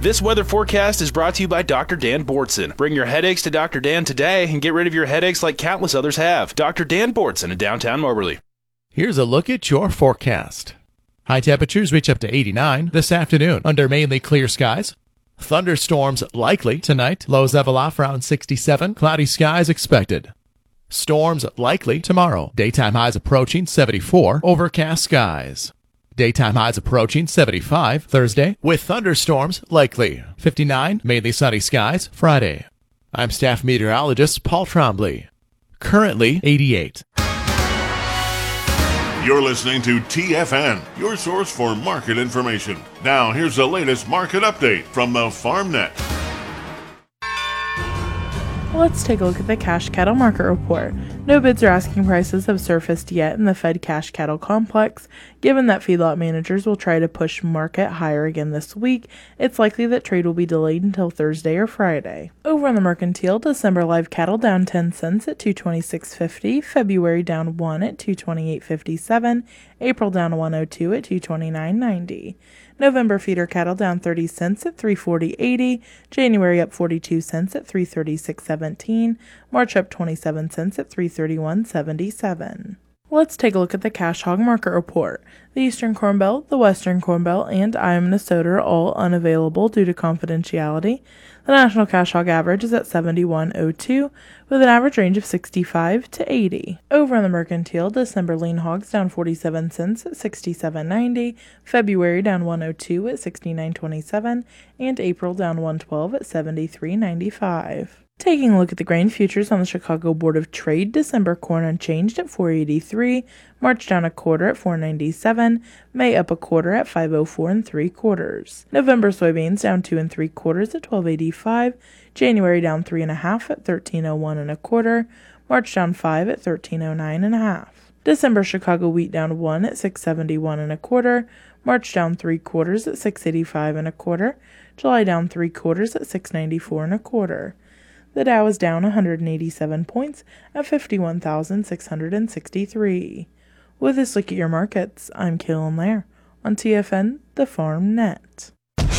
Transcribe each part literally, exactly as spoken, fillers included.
This weather forecast is brought to you by Doctor Dan Bortson. Bring your headaches to Doctor Dan today and get rid of your headaches like countless others have. Doctor Dan Bortson in downtown Moberly. Here's a look at your forecast. High temperatures reach up to eighty-nine this afternoon under mainly clear skies. Thunderstorms likely tonight. Lows level off around sixty-seven. Cloudy skies expected. Storms likely tomorrow. Daytime highs approaching seventy-four. Overcast skies. Daytime highs approaching seventy-five Thursday, with thunderstorms likely. fifty-nine, mainly sunny skies Friday. I'm staff meteorologist Paul Trombley. Currently eighty-eight. You're listening to T F N, your source for market information. Now, here's the latest market update from the FarmNet. Let's take a look at the cash cattle market report. No bids or asking prices have surfaced yet in the Fed cash cattle complex. Given that feedlot managers will try to push market higher again this week, it's likely that trade will be delayed until Thursday or Friday. Over on the mercantile, December live cattle down ten cents at two twenty-six fifty, February down one at two twenty-eight fifty-seven, April down one oh two at two twenty-nine ninety. November feeder cattle down thirty cents at three forty eighty, January up forty-two cents at three thirty-six seventeen, March up twenty-seven cents at three thirty-one seventy-seven. Let's take a look at the cash hog market report. The Eastern Corn Belt, the Western Corn Belt, and Iowa, Minnesota are all unavailable due to confidentiality. The national cash hog average is at seventy-one oh two, with an average range of sixty-five to eighty. Over on the mercantile, December lean hogs down forty-seven cents at sixty-seven ninety, February down one oh two at sixty-nine twenty-seven, and April down one twelve at seventy-three ninety-five. Taking a look at the grain futures on the Chicago Board of Trade, December corn unchanged at four eighty-three, March down a quarter at four ninety-seven, May up a quarter at five oh four and three quarters. November soybeans down two and three quarters at twelve eighty-five, January down three and a half at thirteen oh one and a quarter, March down five at thirteen oh nine and a half. December Chicago wheat down one at six seventy-one and a quarter, March down three quarters at six eighty-five and a quarter, July down three quarters at six ninety-four and a quarter. The Dow is down one hundred eighty-seven points at fifty-one thousand six hundred sixty-three. With this look at your markets, I'm Kaylin Lair on T F N, the Farm Net.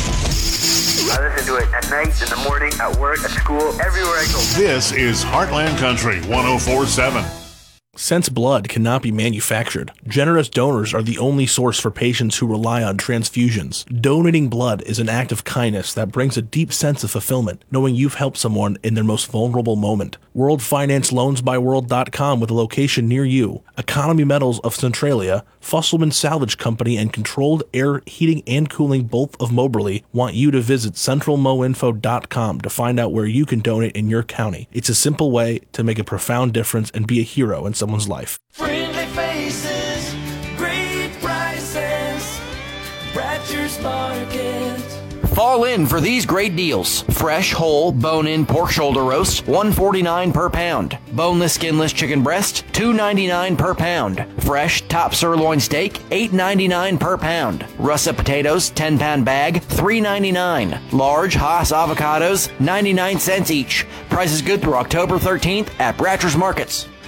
I listen to it at night, in the morning, at work, at school, everywhere I go. This is Heartland Country one oh four point seven. Since blood cannot be manufactured, generous donors are the only source for patients who rely on transfusions. Donating blood is an act of kindness that brings a deep sense of fulfillment, knowing you've helped someone in their most vulnerable moment. World Finance Loans by World dot com with a location near you. Economy Metals of Centralia, Fusselman Salvage Company, and Controlled Air Heating and Cooling both of Moberly want you to visit central mo info dot com to find out where you can donate in your county. It's a simple way to make a profound difference and be a hero in someone's life. Friendly faces, great prices, Bratcher's Market. Fall in for these great deals. Fresh, whole, bone-in pork shoulder roast, one forty-nine per pound. Boneless, skinless chicken breast, two ninety-nine per pound. Fresh top sirloin steak, eight ninety-nine per pound. Russet potatoes, ten pound bag, three ninety-nine. Large Haas avocados, ninety-nine cents each. Prices good through October thirteenth at Bratcher's Markets.